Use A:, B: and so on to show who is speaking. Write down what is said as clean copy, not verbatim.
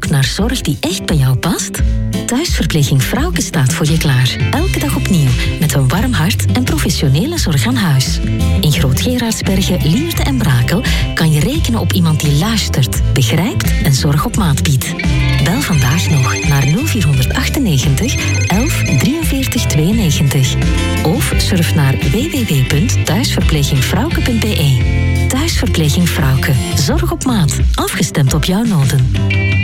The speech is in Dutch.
A: naar zorg die echt bij jou past? Thuisverpleging Frauke staat voor je klaar. Elke dag opnieuw, met een warm hart en professionele zorg aan huis. In Groot-Gerardsbergen, Lierde en Brakel kan je rekenen op iemand die luistert, begrijpt en zorg op maat biedt. Bel vandaag nog naar 0498 11 43 92. Of surf naar www.thuisverplegingfrauke.be. Thuisverpleging Frauke. Zorg op maat. Afgestemd op jouw noden.